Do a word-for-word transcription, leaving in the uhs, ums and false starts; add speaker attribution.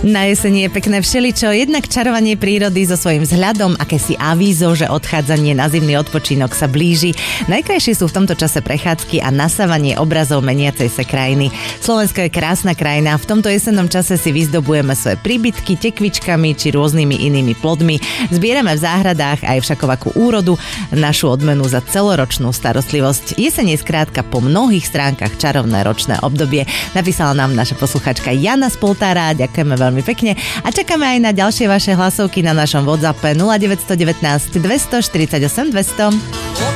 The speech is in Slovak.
Speaker 1: Na jeseni je pekné všeličo, jednak čarovanie prírody so svojím vzhľadom, akési avízo, že odchádzanie na zimný odpočinok sa blíži. Najkrajšie sú v tomto čase prechádzky a nasávanie obrazov meniacej sa krajiny. Slovensko je krásna krajina, v tomto jesennom čase si vyzdobujeme svoje príbytky tekvičkami či rôznymi inými plodmi. Zbierame v záhradách aj všakovakú úrodu, našu odmenu za celoročnú starostlivosť. Jeseň je skrátka po mnohých stránkach čarovné ročné obdobie. Napísala nám naša posluchačka Jana z Poltára, ďakujeme veľmi pekne a čakáme aj na ďalšie vaše hlasovky na našom WhatsAppe nula deväť jedna deväť dvestoštyridsaťosem dvesto.